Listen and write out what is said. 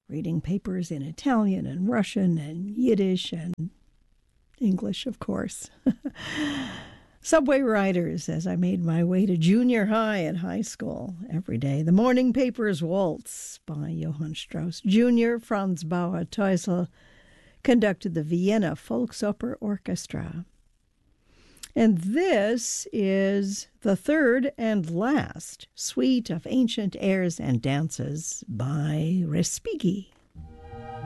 reading papers in Italian and Russian and Yiddish and English, of course. Subway riders as I made my way to junior high and high school every day. The morning paper's Waltz by Johann Strauss Jr. Franz Bauer Teusel conducted the Vienna Volksoper Orchestra. And this is the third and last suite of ancient airs and dances by Respighi.